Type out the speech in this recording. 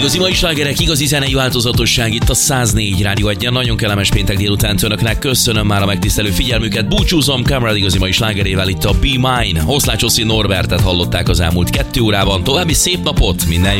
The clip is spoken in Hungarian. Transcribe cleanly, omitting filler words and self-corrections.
Igazi mai slágerek, igazi zenei változatosság itt a 104 Rádió Egyen. Nagyon kellemes péntek délután önöknek. Köszönöm már a megtisztelő figyelmüket. Búcsúzom Cameron igazi mai slágerével itt a Be Mine. Oszlács Oszi Norbertet hallották az elmúlt 2 órában. További szép napot, minden